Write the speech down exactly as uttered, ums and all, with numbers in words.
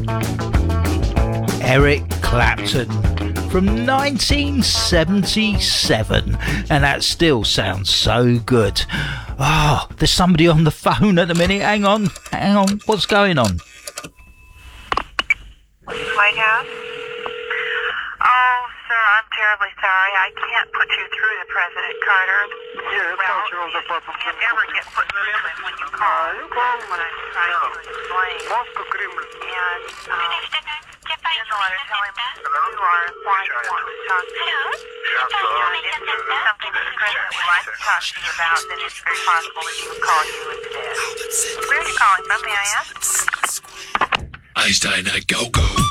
Eric Clapton from nineteen seventy-seven, and that still sounds so good. Oh, there's somebody on the phone at the minute. Hang on, hang on, what's going on? White House? Oh, sir, I'm terribly sorry. I can't put you through to President Carter. Yeah, well, you can't ever get put through to him when you call. That's what I'm trying to explain. And, um, in the letter, tell him who you are and why you want to talk to him. And if there's something that the President would like to talk to you about, then it's very possible that he would call you instead. Where are you calling from, may I ask? Einstein at Go Go.